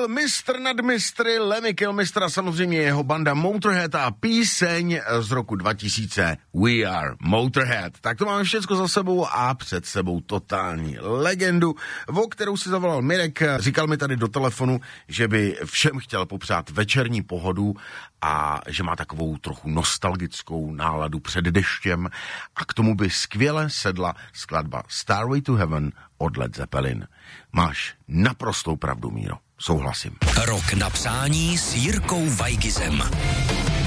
byl mistr nad mistry, Lemmy Kilmister a samozřejmě jeho banda Motorhead a píseň z roku 2000 We Are Motorhead. Tak to máme všecko za sebou a před sebou totální legendu, o kterou si zavolal Mirek. Říkal mi tady do telefonu, že by všem chtěl popřát večerní pohodu a že má takovou trochu nostalgickou náladu před deštěm a k tomu by skvěle sedla skladba Starway to Heaven od Led Zeppelin. Máš naprostou pravdu, Míro. Souhlasím. Rok na přání s Jirkou Weigizem.